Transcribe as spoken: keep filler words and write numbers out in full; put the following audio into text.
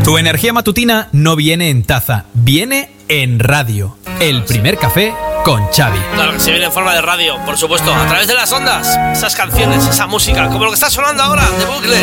Tu energía matutina no viene en taza, viene en radio. El primer café con Xavi. Claro que sí, viene en forma de radio, por supuesto, a través de las ondas. Esas canciones, esa música, como lo que está sonando ahora, de bucle.